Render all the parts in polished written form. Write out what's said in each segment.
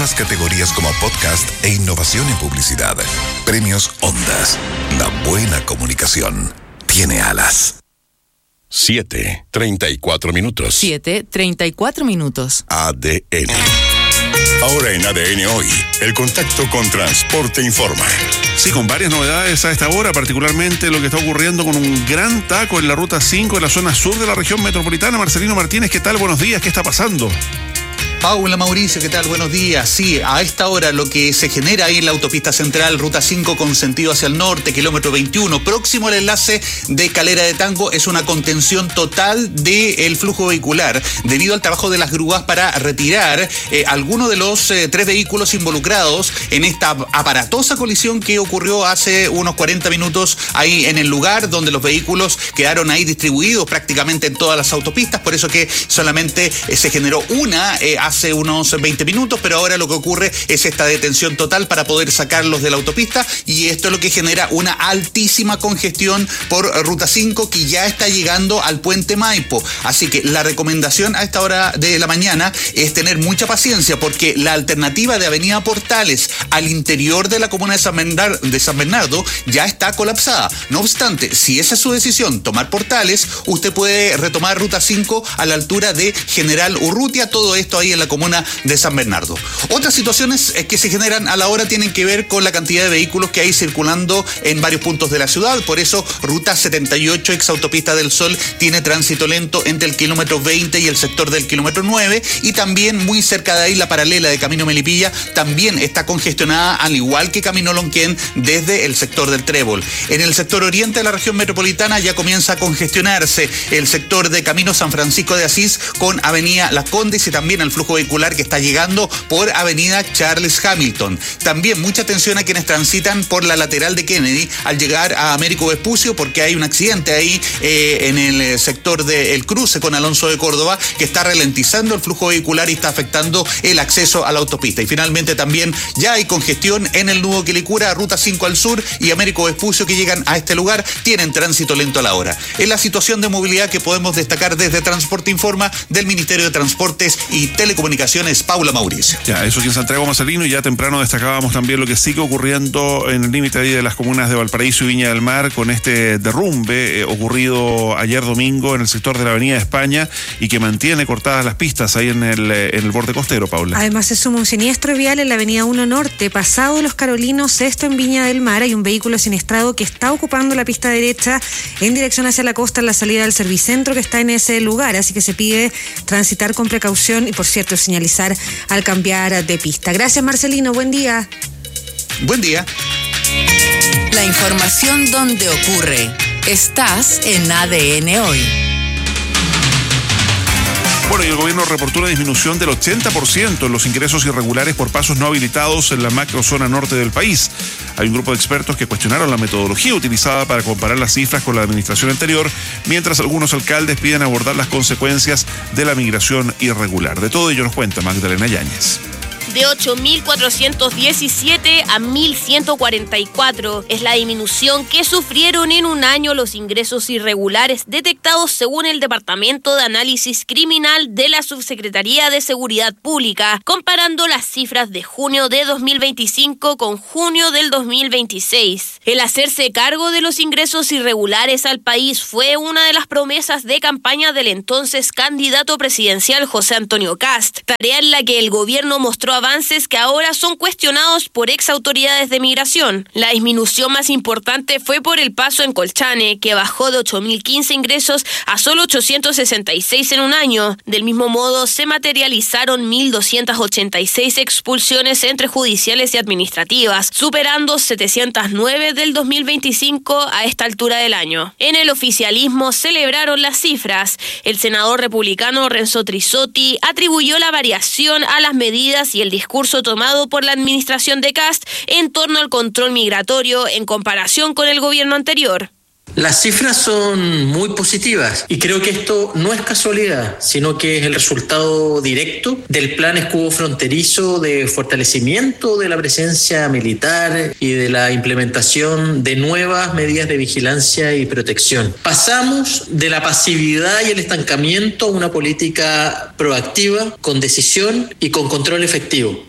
nuevas categorías como podcast e innovación en publicidad. Premios Ondas. La buena comunicación tiene alas. 7:34 minutos. 7:34 minutos. ADN. Ahora en ADN Hoy, el contacto con Transporte Informa. Sí, con varias novedades a esta hora, particularmente lo que está ocurriendo con un gran taco en la Ruta 5 en la zona sur de la región metropolitana. Marcelino Martínez, ¿qué tal? Buenos días, ¿qué está pasando? Paula, Mauricio, ¿qué tal? Buenos días. Sí, a esta hora lo que se genera ahí en la autopista central, Ruta 5 con sentido hacia el norte, kilómetro 21, próximo al enlace de Calera de Tango, es una contención total del flujo vehicular debido al trabajo de las grúas para retirar algunos de los 3 vehículos involucrados en esta aparatosa colisión que ocurrió hace unos 40 minutos ahí en el lugar, donde los vehículos quedaron ahí distribuidos prácticamente en todas las autopistas, por eso que solamente se generó una hace unos 20 minutos, pero ahora lo que ocurre es esta detención total para poder sacarlos de la autopista, y esto es lo que genera una altísima congestión por Ruta 5 que ya está llegando al puente Maipo. Así que la recomendación a esta hora de la mañana es tener mucha paciencia, porque la alternativa de Avenida Portales al interior de la comuna de San Bernardo ya está colapsada. No obstante, si esa es su decisión, tomar Portales, usted puede retomar Ruta 5 a la altura de General Urrutia, todo esto ahí en la comuna de San Bernardo. Otras situaciones que se generan a la hora tienen que ver con la cantidad de vehículos que hay circulando en varios puntos de la ciudad. Por eso, Ruta 78, ex Autopista del Sol, tiene tránsito lento entre el kilómetro 20 y el sector del kilómetro 9, y también muy cerca de ahí la paralela de Camino Melipilla también está congestionada, al igual que Camino Lonquén desde el sector del Trébol. En el sector oriente de la región metropolitana ya comienza a congestionarse el sector de Camino San Francisco de Asís con Avenida Las Condes, y también el flujo vehicular que está llegando por Avenida Charles Hamilton. También mucha atención a quienes transitan por la lateral de Kennedy al llegar a Américo Vespucio, porque hay un accidente ahí en el sector del cruce con Alonso de Córdoba que está ralentizando el flujo vehicular y está afectando el acceso a la autopista. Y finalmente también ya hay congestión en el nudo Quilicura, Ruta 5 al sur y Américo Vespucio, que llegan a este lugar, tienen tránsito lento a la hora. Es la situación de movilidad que podemos destacar desde Transporte Informa del Ministerio de Transportes y Telecomunicaciones, Paula, Mauricio. Ya, eso aquí en Santiago, Marcelino, y ya temprano destacábamos también lo que sigue ocurriendo en el límite ahí de las comunas de Valparaíso y Viña del Mar con este derrumbe ocurrido ayer domingo en el sector de la Avenida de España y que mantiene cortadas las pistas ahí en el borde costero, Paula. Además se suma un siniestro vial en la Avenida 1 Norte, pasado Los Carolinos, esto en Viña del Mar. Hay un vehículo siniestrado que está ocupando la pista derecha en dirección hacia la costa en la salida del Servicentro, que está en ese lugar, así que se pide transitar con precaución y, por cierto, señalizar al cambiar de pista. Gracias, Marcelino, buen día. Buen día. La información donde ocurre. Estás en ADN Hoy. Bueno, y el gobierno reportó una disminución del 80% en los ingresos irregulares por pasos no habilitados en la macrozona norte del país. Hay un grupo de expertos que cuestionaron la metodología utilizada para comparar las cifras con la administración anterior, mientras algunos alcaldes piden abordar las consecuencias de la migración irregular. De todo ello nos cuenta Magdalena Yáñez. De 8.417 a 1.144 es la disminución que sufrieron en un año los ingresos irregulares detectados según el Departamento de Análisis Criminal de la Subsecretaría de Seguridad Pública, comparando las cifras de junio de 2025 con junio del 2026. El hacerse cargo de los ingresos irregulares al país fue una de las promesas de campaña del entonces candidato presidencial José Antonio Kast, tarea en la que el gobierno mostró avances que ahora son cuestionados por ex autoridades de migración. La disminución más importante fue por el paso en Colchane, que bajó de 8.015 ingresos a solo 866 en un año. Del mismo modo, se materializaron 1.286 expulsiones entre judiciales y administrativas, superando 709 del 2025 a esta altura del año. En el oficialismo celebraron las cifras. El senador republicano Renzo Trisotti atribuyó la variación a las medidas y el discurso tomado por la administración de Kast en torno al control migratorio en comparación con el gobierno anterior. Las cifras son muy positivas y creo que esto no es casualidad, sino que es el resultado directo del plan escudo fronterizo de fortalecimiento de la presencia militar y de la implementación de nuevas medidas de vigilancia y protección. Pasamos de la pasividad y el estancamiento a una política proactiva, con decisión y con control efectivo.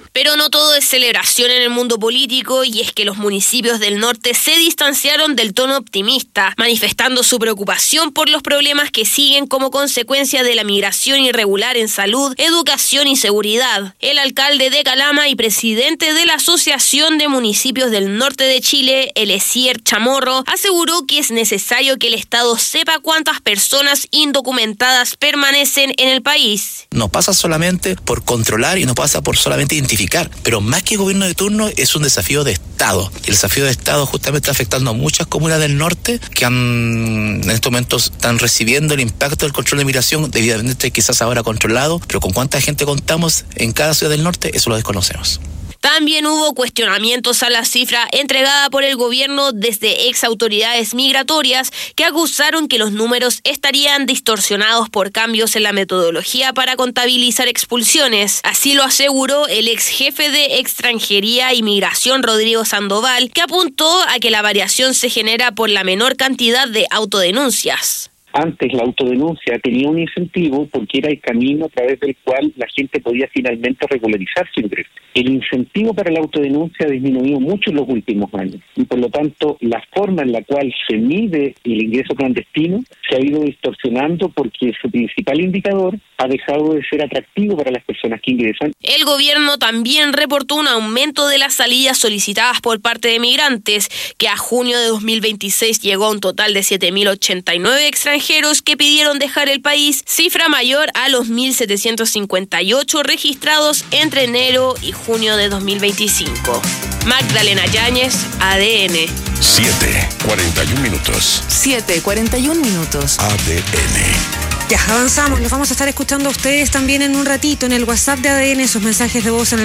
Pero no todo es celebración en el mundo político, y es que los municipios del norte se distanciaron del tono optimista, manifestando su preocupación por los problemas que siguen como consecuencia de la migración irregular en salud, educación y seguridad. El alcalde de Calama y presidente de la Asociación de Municipios del Norte de Chile, Eliezer Chamorro, aseguró que es necesario que el Estado sepa cuántas personas indocumentadas permanecen en el país. No pasa solamente por controlar y no pasa por solamente identificar, pero más que gobierno de turno es un desafío de Estado. Y el desafío de Estado justamente está afectando a muchas comunas del norte que en estos momentos están recibiendo el impacto del control de migración, debidamente quizás ahora controlado, pero con cuánta gente contamos en cada ciudad del norte, eso lo desconocemos. También hubo cuestionamientos a la cifra entregada por el gobierno desde ex autoridades migratorias que acusaron que los números estarían distorsionados por cambios en la metodología para contabilizar expulsiones. Así lo aseguró el ex jefe de Extranjería y Migración, Rodrigo Sandoval, que apuntó a que la variación se genera por la menor cantidad de autodenuncias. Antes la autodenuncia tenía un incentivo porque era el camino a través del cual la gente podía finalmente regularizar su ingreso. El incentivo para la autodenuncia ha disminuido mucho en los últimos años y por lo tanto la forma en la cual se mide el ingreso clandestino se ha ido distorsionando porque su principal indicador ha dejado de ser atractivo para las personas que ingresan. El gobierno también reportó un aumento de las salidas solicitadas por parte de migrantes, que a junio de 2026 llegó a un total de 7.089 extranjeros que pidieron dejar el país, cifra mayor a los 1.758 registrados entre enero y junio de 2025. Magdalena Yáñez, ADN. 7:41 minutos. 7:41 minutos. ADN. Ya, avanzamos. Los vamos a estar escuchando a ustedes también en un ratito en el WhatsApp de ADN, sus mensajes de voz en el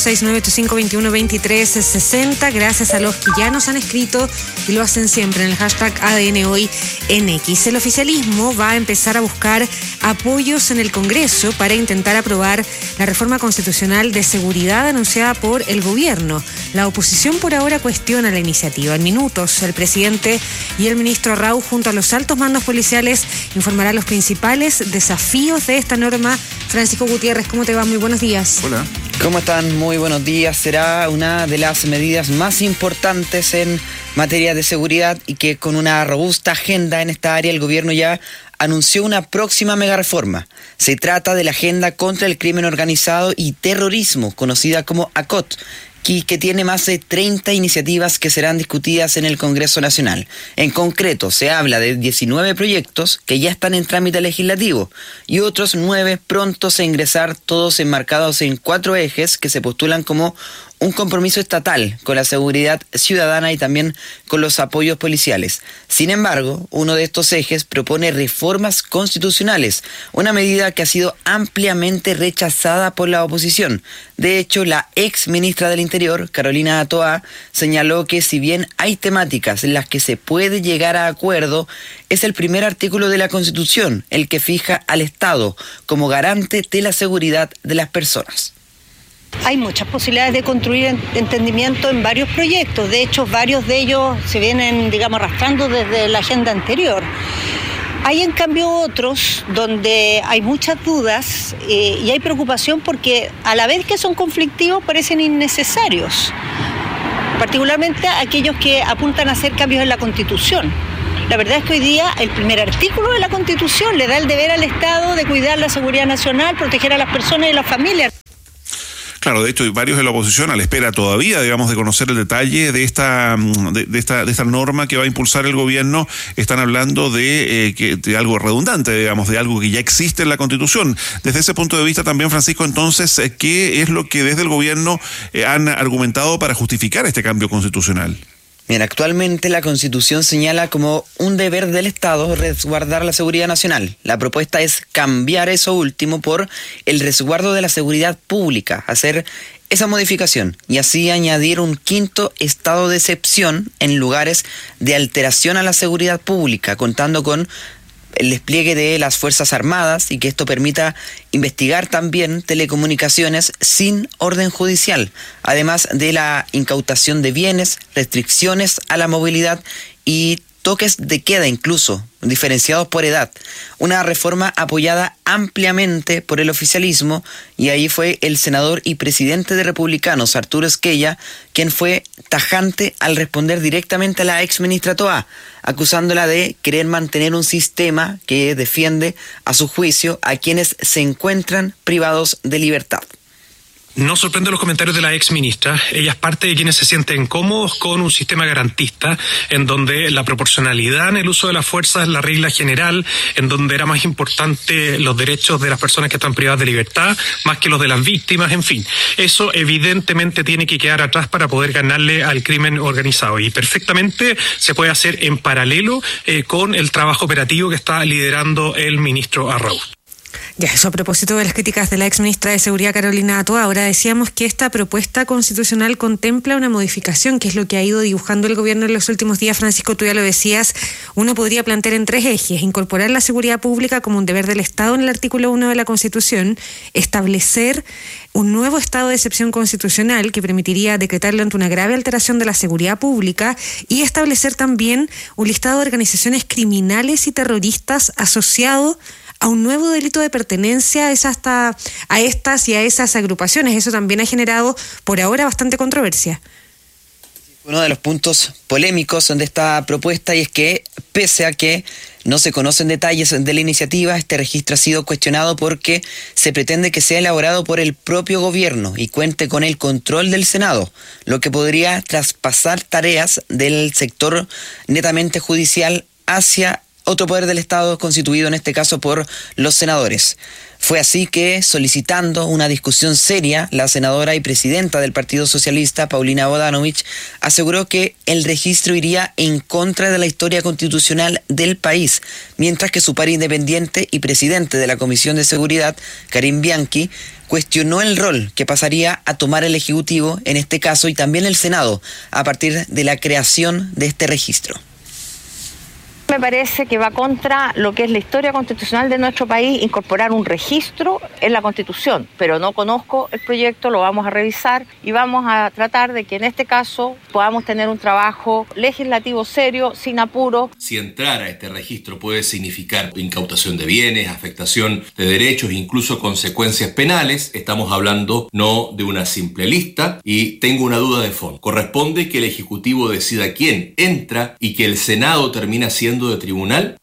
+569-8521-2360. Gracias a los que ya nos han escrito y lo hacen siempre en el hashtag ADN Hoy en X. El oficialismo va a empezar a buscar apoyos en el Congreso para intentar aprobar la reforma constitucional de seguridad anunciada por el gobierno. La oposición por ahora cuestiona la iniciativa. En minutos, el presidente y el ministro Rau, junto a los altos mandos policiales, informarán los principales desafíos de esta norma. Francisco Gutiérrez, ¿cómo te va? Muy buenos días. Hola. ¿Cómo están? Muy buenos días. Será una de las medidas más importantes en materia de seguridad y que con una robusta agenda en esta área el gobierno ya anunció una próxima megareforma. Se trata de la Agenda contra el Crimen Organizado y Terrorismo, conocida como ACOT, que tiene más de 30 iniciativas que serán discutidas en el Congreso Nacional. En concreto, se habla de 19 proyectos que ya están en trámite legislativo y otros 9 prontos a ingresar, todos enmarcados en 4 ejes que se postulan como un compromiso estatal con la seguridad ciudadana y también con los apoyos policiales. Sin embargo, uno de estos ejes propone reformas constitucionales, una medida que ha sido ampliamente rechazada por la oposición. De hecho, la ex ministra del Interior, Carolina Toá, señaló que si bien hay temáticas en las que se puede llegar a acuerdo, es el primer artículo de la Constitución el que fija al Estado como garante de la seguridad de las personas. Hay muchas posibilidades de construir entendimiento en varios proyectos. De hecho, varios de ellos se vienen, arrastrando desde la agenda anterior. Hay, en cambio, otros donde hay muchas dudas y hay preocupación porque, a la vez que son conflictivos, parecen innecesarios. Particularmente aquellos que apuntan a hacer cambios en la Constitución. La verdad es que hoy día el primer artículo de la Constitución le da el deber al Estado de cuidar la seguridad nacional, proteger a las personas y las familias. Claro, de hecho, hay varios de la oposición a la espera todavía, de conocer el detalle de esta norma que va a impulsar el gobierno. Están hablando de algo redundante, de algo que ya existe en la Constitución. Desde ese punto de vista también, Francisco, entonces, ¿qué es lo que desde el gobierno han argumentado para justificar este cambio constitucional? Bien, actualmente la Constitución señala como un deber del Estado resguardar la seguridad nacional. La propuesta es cambiar eso último por el resguardo de la seguridad pública, hacer esa modificación y así añadir un quinto estado de excepción en lugares de alteración a la seguridad pública, contando con el despliegue de las Fuerzas Armadas y que esto permita investigar también telecomunicaciones sin orden judicial, además de la incautación de bienes, restricciones a la movilidad y toques de queda incluso, diferenciados por edad. Una reforma apoyada ampliamente por el oficialismo, y ahí fue el senador y presidente de Republicanos, Arturo Esquella, quien fue tajante al responder directamente a la exministra Toá, acusándola de querer mantener un sistema que defiende, a su juicio, a quienes se encuentran privados de libertad. No sorprende los comentarios de la ex ministra. Ella es parte de quienes se sienten cómodos con un sistema garantista en donde la proporcionalidad en el uso de la fuerza es la regla general, en donde era más importante los derechos de las personas que están privadas de libertad más que los de las víctimas, en fin. Eso evidentemente tiene que quedar atrás para poder ganarle al crimen organizado, y perfectamente se puede hacer en paralelo con el trabajo operativo que está liderando el ministro Arrau. Ya, eso a propósito de las críticas de la exministra de Seguridad Carolina Toá. Ahora decíamos que esta propuesta constitucional contempla una modificación, que es lo que ha ido dibujando el gobierno en los últimos días. Francisco, tú ya lo decías, uno podría plantear en 3 ejes: incorporar la seguridad pública como un deber del Estado en el artículo 1 de la Constitución, establecer un nuevo estado de excepción constitucional que permitiría decretarlo ante una grave alteración de la seguridad pública, y establecer también un listado de organizaciones criminales y terroristas asociado a un nuevo delito de pertenencia a estas y a esas agrupaciones. Eso también ha generado por ahora bastante controversia. Uno de los puntos polémicos de esta propuesta, y es que, pese a que no se conocen detalles de la iniciativa, este registro ha sido cuestionado porque se pretende que sea elaborado por el propio gobierno y cuente con el control del Senado, lo que podría traspasar tareas del sector netamente judicial hacia otro poder del Estado constituido en este caso por los senadores. Fue así que, solicitando una discusión seria, la senadora y presidenta del Partido Socialista, Paulina Bodanovich, aseguró que el registro iría en contra de la historia constitucional del país, mientras que su par independiente y presidente de la Comisión de Seguridad, Karim Bianchi, cuestionó el rol que pasaría a tomar el Ejecutivo en este caso y también el Senado a partir de la creación de este registro. Me parece que va contra lo que es la historia constitucional de nuestro país, incorporar un registro en la Constitución, pero no conozco el proyecto, lo vamos a revisar y vamos a tratar de que en este caso podamos tener un trabajo legislativo serio, sin apuro. Si entrar a este registro puede significar incautación de bienes, afectación de derechos, incluso consecuencias penales, estamos hablando no de una simple lista, y tengo una duda de fondo. Corresponde que el Ejecutivo decida quién entra y que el Senado termina siendo de tribunal.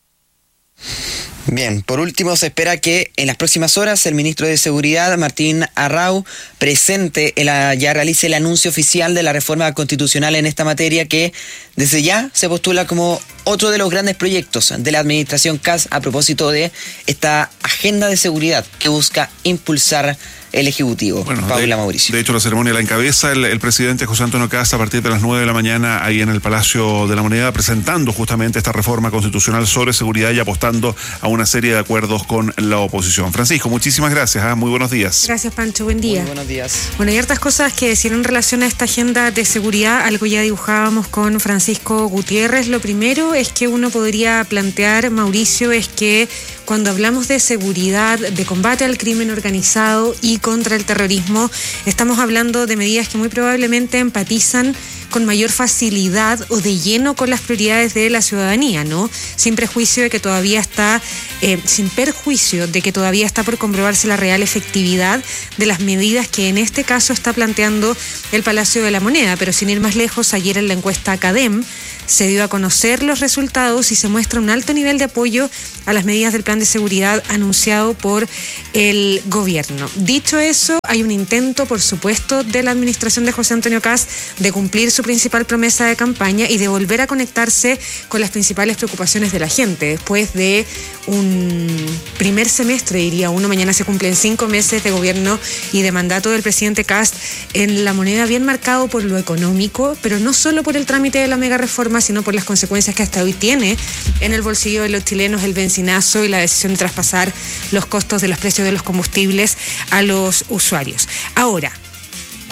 Bien, por último, se espera que en las próximas horas el ministro de Seguridad, Martín Arrau, ya realice el anuncio oficial de la reforma constitucional en esta materia, que desde ya se postula como otro de los grandes proyectos de la administración Kast a propósito de esta agenda de seguridad que busca impulsar el Ejecutivo. Bueno, Paula Mauricio. De hecho, la ceremonia la encabeza el presidente José Antonio Kast a partir de las 9 de la mañana ahí en el Palacio de la Moneda, presentando justamente esta reforma constitucional sobre seguridad y apostando a una serie de acuerdos con la oposición. Francisco, muchísimas gracias. Muy buenos días. Gracias, Pancho. Buen día. Muy buenos días. Bueno, hay hartas cosas que decir en relación a esta agenda de seguridad. Algo ya dibujábamos con Francisco Gutiérrez. Lo primero es que uno podría plantear, Mauricio, es que cuando hablamos de seguridad, de combate al crimen organizado y contra el terrorismo, estamos hablando de medidas que muy probablemente empatizan con mayor facilidad o de lleno con las prioridades de la ciudadanía, ¿no? Sin perjuicio de que todavía está, sin perjuicio de que todavía está por comprobarse la real efectividad de las medidas que en este caso está planteando el Palacio de la Moneda. Pero sin ir más lejos, ayer en la encuesta Academ se dio a conocer los resultados y se muestra un alto nivel de apoyo a las medidas del plan de seguridad anunciado por el gobierno. Dicho eso, hay un intento, por supuesto, de la administración de José Antonio Kast de cumplir su principal promesa de campaña y de volver a conectarse con las principales preocupaciones de la gente. Después de un primer semestre, diría uno, mañana se cumplen 5 meses de gobierno y de mandato del presidente Kast en la Moneda, bien marcado por lo económico, pero no solo por el trámite de la mega reforma, sino por las consecuencias que hasta hoy tiene en el bolsillo de los chilenos el bencinazo y la decisión de traspasar los costos de los precios de los combustibles a los usuarios. Ahora,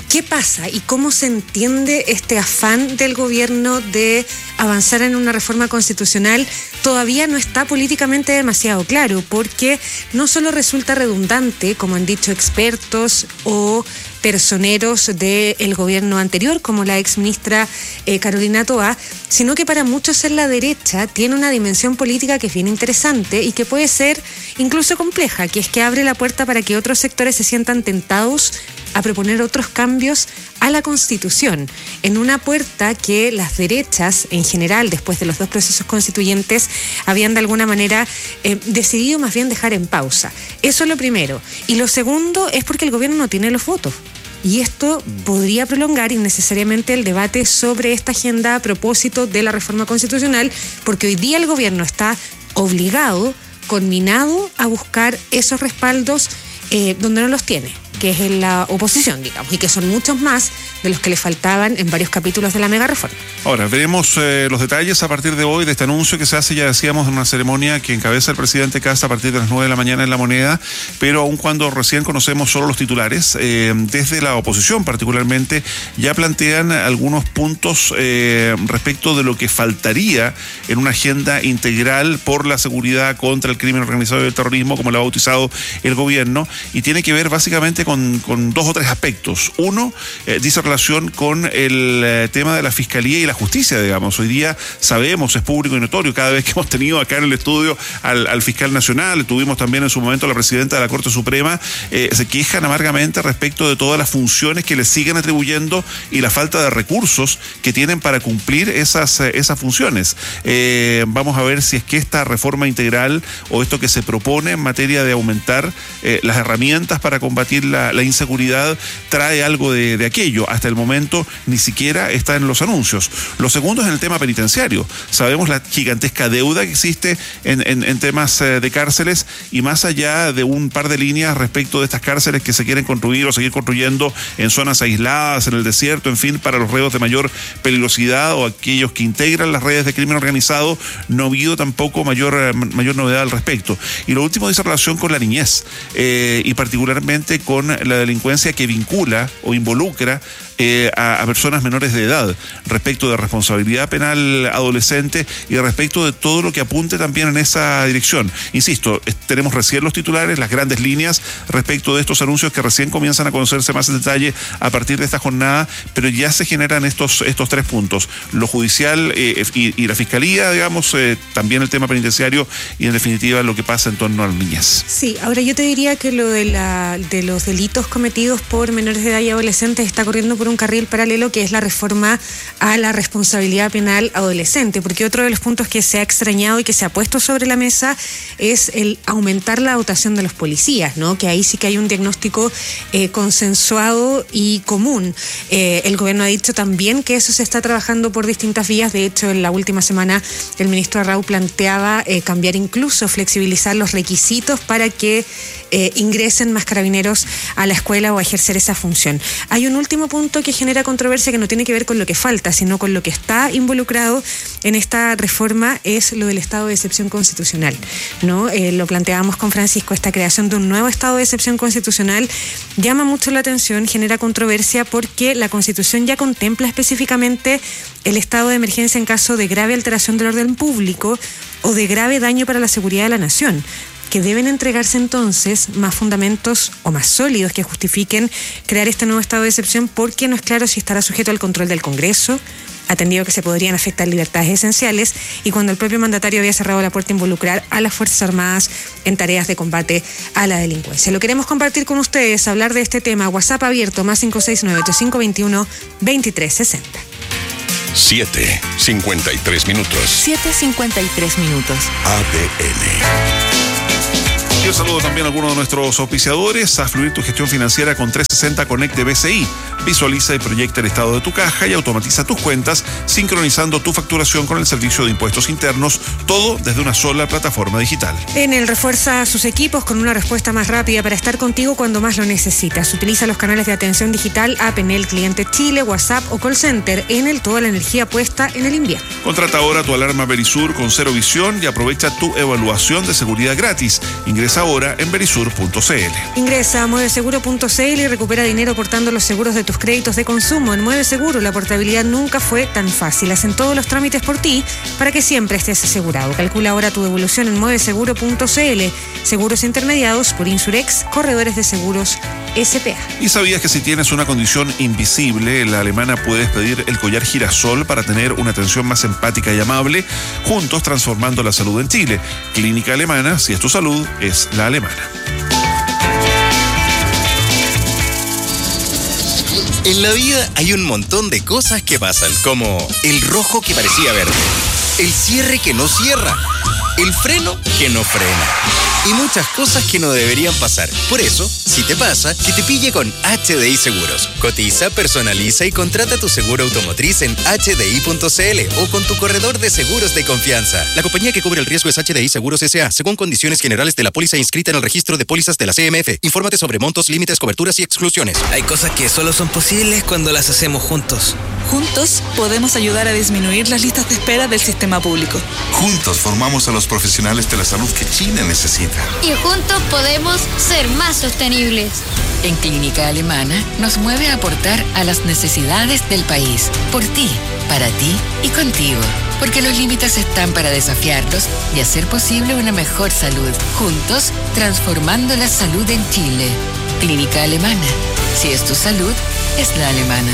¿Qué pasa y cómo se entiende este afán del gobierno de avanzar en una reforma constitucional? Todavía no está políticamente demasiado claro, porque no solo resulta redundante, como han dicho expertos o personeros del gobierno anterior, como la exministra Carolina Toá, sino que para muchos en la derecha tiene una dimensión política que es bien interesante y que puede ser incluso compleja, que es que abre la puerta para que otros sectores se sientan tentados a proponer otros cambios a la Constitución, en una puerta que las derechas en general, después de los 2 procesos constituyentes, habían de alguna manera decidido más bien dejar en pausa. Eso es lo primero. Y lo segundo es porque el gobierno no tiene los votos. Y esto podría prolongar innecesariamente el debate sobre esta agenda a propósito de la reforma constitucional, porque hoy día el gobierno está obligado, conminado a buscar esos respaldos donde no los tiene, que es en la oposición, digamos, y que son muchos más de los que le faltaban en varios capítulos de la mega reforma. Ahora, veremos los detalles a partir de hoy de este anuncio que se hace, ya decíamos, en una ceremonia que encabeza el presidente Kast a partir de las 9 de la mañana en La Moneda, pero aun cuando recién conocemos solo los titulares, desde la oposición particularmente, ya plantean algunos puntos respecto de lo que faltaría en una agenda integral por la seguridad contra el crimen organizado y el terrorismo, como lo ha bautizado el gobierno, y tiene que ver básicamente con 2 o 3 aspectos. Uno, dice relación con el tema de la fiscalía y la justicia, digamos. Hoy día sabemos, es público y notorio, cada vez que hemos tenido acá en el estudio al fiscal nacional, tuvimos también en su momento a la presidenta de la Corte Suprema, se quejan amargamente respecto de todas las funciones que les siguen atribuyendo y la falta de recursos que tienen para cumplir esas funciones. Vamos a ver si es que esta reforma integral o esto que se propone en materia de aumentar las herramientas para combatir la inseguridad trae algo de aquello. Hasta el momento ni siquiera está en los anuncios. Lo segundo es en el tema penitenciario. Sabemos la gigantesca deuda que existe en temas de cárceles, y más allá de un par de líneas respecto de estas cárceles que se quieren construir o seguir construyendo en zonas aisladas, en el desierto, en fin, para los reos de mayor peligrosidad o aquellos que integran las redes de crimen organizado, no ha habido tampoco mayor novedad al respecto. Y lo último dice relación con la niñez, y particularmente con la delincuencia que vincula o involucra a personas menores de edad, respecto de responsabilidad penal adolescente y respecto de todo lo que apunte también en esa dirección. Insisto, tenemos recién los titulares, las grandes líneas respecto de estos anuncios que recién comienzan a conocerse más en detalle a partir de esta jornada, pero ya se generan estos 3 puntos: lo judicial y la fiscalía, digamos, también el tema penitenciario y en definitiva lo que pasa en torno a las niñas. Sí, ahora yo te diría que lo de los delitos cometidos por menores de edad y adolescentes está corriendo por un carril paralelo, que es la reforma a la responsabilidad penal adolescente, porque otro de los puntos que se ha extrañado y que se ha puesto sobre la mesa es el aumentar la dotación de los policías, ¿no? Que ahí sí que hay un diagnóstico consensuado y común. El gobierno ha dicho también que eso se está trabajando por distintas vías. De hecho, en la última semana el ministro Arrau planteaba cambiar, incluso flexibilizar los requisitos para que ingresen más carabineros a la escuela o a ejercer esa función. Hay un último punto que genera controversia, que no tiene que ver con lo que falta, sino con lo que está involucrado en esta reforma, es lo del estado de excepción constitucional, ¿no? Lo planteábamos con Francisco, esta creación de un nuevo estado de excepción constitucional llama mucho la atención, genera controversia, porque la Constitución ya contempla específicamente el estado de emergencia en caso de grave alteración del orden público o de grave daño para la seguridad de la nación, que deben entregarse entonces más fundamentos o más sólidos que justifiquen crear este nuevo estado de excepción, porque no es claro si estará sujeto al control del Congreso, atendido que se podrían afectar libertades esenciales, y cuando el propio mandatario había cerrado la puerta a involucrar a las Fuerzas Armadas en tareas de combate a la delincuencia. Lo queremos compartir con ustedes, hablar de este tema. WhatsApp abierto, más 569-8521-2360. 7:53 minutos. 7:53 minutos. ADN. Y un saludo también a algunos de nuestros auspiciadores. Haz fluir tu gestión financiera con 360 Connect de BCI. Visualiza y proyecta el estado de tu caja y automatiza tus cuentas, sincronizando tu facturación con el servicio de impuestos internos, todo desde una sola plataforma digital. Enel refuerza sus equipos con una respuesta más rápida para estar contigo cuando más lo necesitas. Utiliza los canales de atención digital, App Enel Cliente Chile, WhatsApp o Call Center. Enel, toda la energía puesta en el invierno. Contrata ahora tu alarma Verisur con cero visión y aprovecha tu evaluación de seguridad gratis. Ingresa Ingresa ahora en verisur.cl. Ingresa a mueveseguro.cl y recupera dinero portando los seguros de tus créditos de consumo. En Mueve Seguro la portabilidad nunca fue tan fácil. Hacen todos los trámites por ti para que siempre estés asegurado. Calcula ahora tu devolución en mueveseguro.cl. Seguros intermediados por Insurex, corredores de seguros SPA. ¿Y sabías que si tienes una condición invisible, en La Alemana puedes pedir el collar girasol para tener una atención más empática y amable? Juntos transformando la salud en Chile. Clínica Alemana, si es tu salud, es La Alemana. En la vida hay un montón de cosas que pasan, como el rojo que parecía verde, el cierre que no cierra, el freno que no frena y muchas cosas que no deberían pasar. Por eso, si te pasa, que te pille con HDI Seguros. Cotiza, personaliza y contrata tu seguro automotriz en hdi.cl o con tu corredor de seguros de confianza. La compañía que cubre el riesgo es HDI Seguros S.A., según condiciones generales de la póliza inscrita en el registro de pólizas de la CMF. Infórmate sobre montos, límites, coberturas y exclusiones. Hay cosas que solo son posibles cuando las hacemos juntos. Juntos podemos ayudar a disminuir las listas de espera del sistema público. Juntos formamos a los profesionales de la salud que Chile necesita. Y juntos podemos ser más sostenibles. En Clínica Alemana nos mueve a aportar a las necesidades del país. Por ti, para ti y contigo. Porque los límites están para desafiarlos y hacer posible una mejor salud. Juntos, transformando la salud en Chile. Clínica Alemana. Si es tu salud, es la alemana.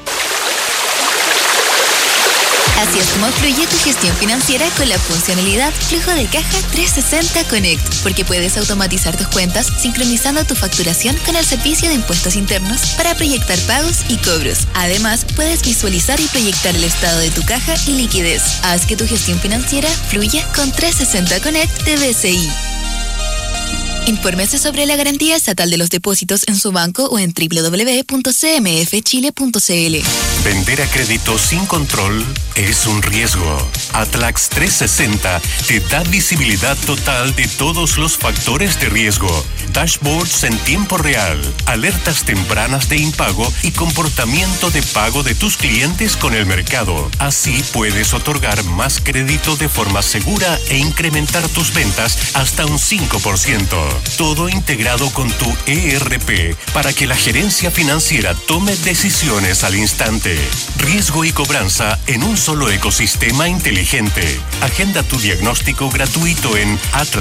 Así es como fluye tu gestión financiera con la funcionalidad Flujo de Caja 360 Connect, porque puedes automatizar tus cuentas sincronizando tu facturación con el servicio de impuestos internos para proyectar pagos y cobros. Además, puedes visualizar y proyectar el estado de tu caja y liquidez. Haz que tu gestión financiera fluya con 360 Connect de BCI. Infórmese sobre la garantía estatal de los depósitos en su banco o en www.cmfchile.cl. Vender a crédito sin control es un riesgo. Atlax 360 te da visibilidad total de todos los factores de riesgo, dashboards en tiempo real, alertas tempranas de impago y comportamiento de pago de tus clientes con el mercado. Así puedes otorgar más crédito de forma segura e incrementar tus ventas hasta un 5%. Todo integrado con tu ERP para que la gerencia financiera tome decisiones al instante. Riesgo y cobranza en un solo ecosistema inteligente. Agenda tu diagnóstico gratuito en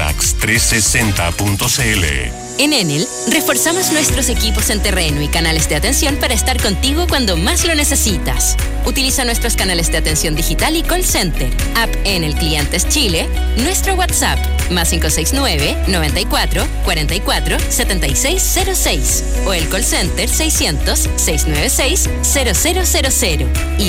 atlax360.cl. En Enel, reforzamos nuestros equipos en terreno y canales de atención para estar contigo cuando más lo necesitas. Utiliza nuestros canales de atención digital y call center, app Enel Clientes Chile, nuestro WhatsApp, más 569-94-44-7606 o el call center 600-696-0000 y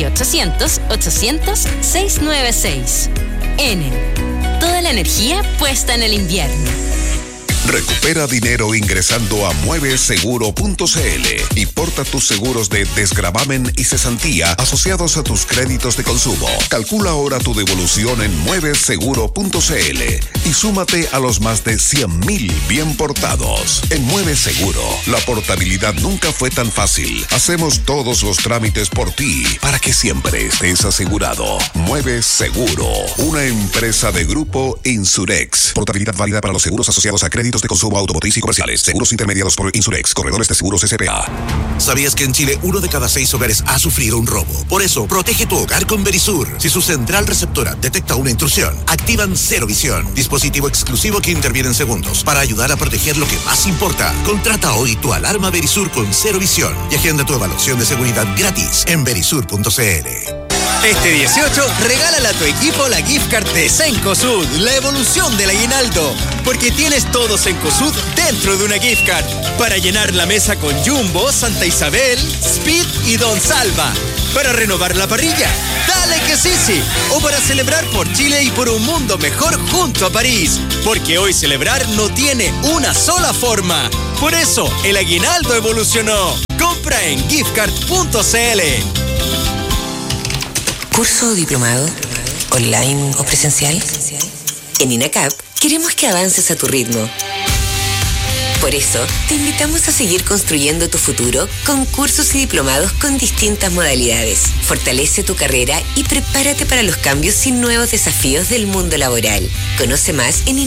800-800-696. Enel, toda la energía puesta en el invierno. Recupera dinero ingresando a mueveseguro.cl y porta tus seguros de desgravamen y cesantía asociados a tus créditos de consumo. Calcula ahora tu devolución en mueveseguro.cl y súmate a los más de 100,000 bien portados. En Mueve Seguro, la portabilidad nunca fue tan fácil. Hacemos todos los trámites por ti para que siempre estés asegurado. Mueve Seguro, una empresa de Grupo Insurex. Portabilidad válida para los seguros asociados a créditos de consumo automotriz y comerciales. Seguros intermediados por Insurex, corredores de seguros SPA. ¿Sabías que en Chile 1 de cada 6 hogares ha sufrido un robo? Por eso, protege tu hogar con Verisur. Si su central receptora detecta una intrusión, activan Cero Visión, dispositivo exclusivo que interviene en segundos para ayudar a proteger lo que más importa. Contrata hoy tu alarma Verisur con Cero Visión y agenda tu evaluación de seguridad gratis en verisur.cl. Este 18, regálale a tu equipo la gift card de Cencosud, la evolución del aguinaldo. Porque tienes todo Cencosud dentro de una gift card. Para llenar la mesa con Jumbo, Santa Isabel, Speed y Don Salva. Para renovar la parrilla, dale que sí. O para celebrar por Chile y por un mundo mejor junto a París. Porque hoy celebrar no tiene una sola forma. Por eso, el aguinaldo evolucionó. Compra en giftcard.cl. ¿Curso o diplomado? ¿Online o presencial? En INACAP queremos que avances a tu ritmo. Por eso, te invitamos a seguir construyendo tu futuro con cursos y diplomados con distintas modalidades. Fortalece tu carrera y prepárate para los cambios y nuevos desafíos del mundo laboral. Conoce más en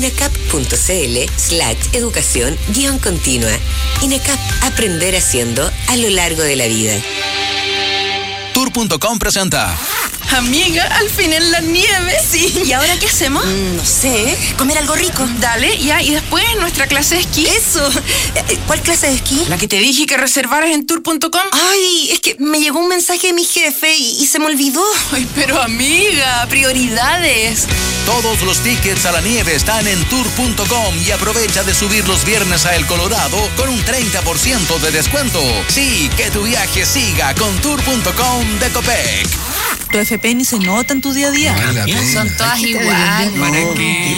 inacap.cl/educación-continua. INACAP, aprender haciendo a lo largo de la vida. Tour.com presenta. Amiga, al fin en la nieve. Sí. ¿Y ahora qué hacemos? No sé, comer algo rico. Dale, ya, y después nuestra clase de esquí. Eso. ¿Cuál clase de esquí? La que te dije que reservaras en Tour.com. Ay, es que me llegó un mensaje de mi jefe y se me olvidó. Ay, pero amiga, prioridades. Todos los tickets a la nieve están en Tour.com y aprovecha de subir los viernes a El Colorado con un 30% de descuento. Sí, que tu viaje siga con Tour.com de Copec. Tu FP ni se nota en tu día a día. Son todas iguales. ¿Para qué?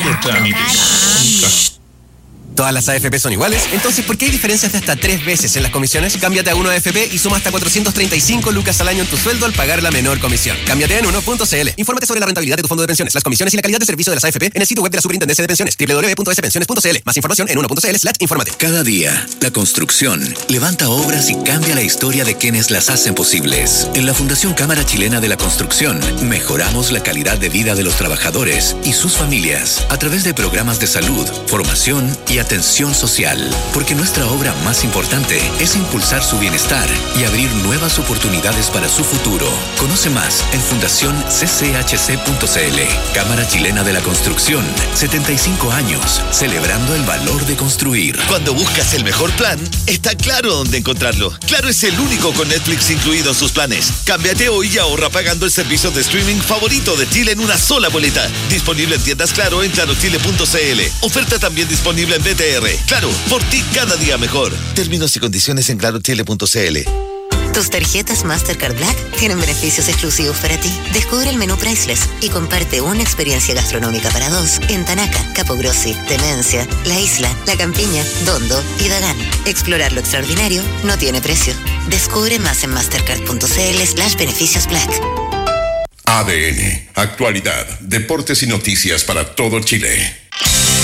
¿Todas las AFP son iguales? Entonces, ¿por qué hay diferencias de hasta 3 veces en las comisiones? Cámbiate a 1 AFP y suma hasta 435 lucas al año en tu sueldo al pagar la menor comisión. Cámbiate en 1.cl. Infórmate sobre la rentabilidad de tu fondo de pensiones, las comisiones y la calidad de servicio de las AFP en el sitio web de la Superintendencia de Pensiones, www.spensiones.cl. Más información en 1.cl/infórmate. Cada día, la construcción levanta obras y cambia la historia de quienes las hacen posibles. En la Fundación Cámara Chilena de la Construcción, mejoramos la calidad de vida de los trabajadores y sus familias a través de programas de salud, formación y atención social, porque nuestra obra más importante es impulsar su bienestar y abrir nuevas oportunidades para su futuro. Conoce más en fundacioncchc.cl. Cámara Chilena de la Construcción, 75 años, celebrando el valor de construir. Cuando buscas el mejor plan, está Claro dónde encontrarlo. Claro es el único con Netflix incluido en sus planes. Cámbiate hoy y ahorra pagando el servicio de streaming favorito de Chile en una sola boleta. Disponible en tiendas Claro en clarochile.cl. Oferta también disponible en BTR. Claro, por ti cada día mejor. Términos y condiciones en clarochile.cl. Tus tarjetas Mastercard Black tienen beneficios exclusivos para ti. Descubre el menú Priceless y comparte una experiencia gastronómica para 2 en Tanaca, Capo Grossi, Temencia, La Isla, La Campiña, Dondo y Dagán. Explorar lo extraordinario no tiene precio. Descubre más en mastercard.cl/beneficios Black. ADN, actualidad, deportes y noticias para todo Chile.